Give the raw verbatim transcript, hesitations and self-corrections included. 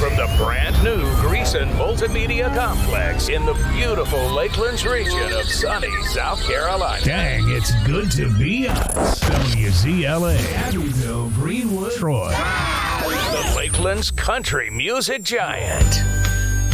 from the brand new Greason Multimedia Complex in the beautiful Lakelands region of sunny South Carolina. Dang, it's good to be us. W Z L A, Abbeville, Greenwood, Troy. The Lakelands Country Music Giant.